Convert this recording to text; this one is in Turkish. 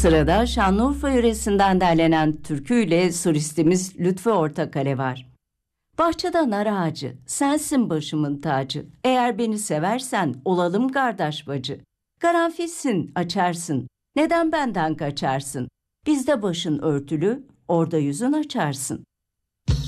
Sırada Şanlıurfa yöresinden derlenen türküyle solistimiz Lütfü Ortakale var. Bahçede nar ağacı, sensin başımın tacı. Eğer beni seversen olalım kardeş bacı. Karanfilsin, açarsın. Neden benden kaçarsın? Bizde başın örtülü, orada yüzün açarsın.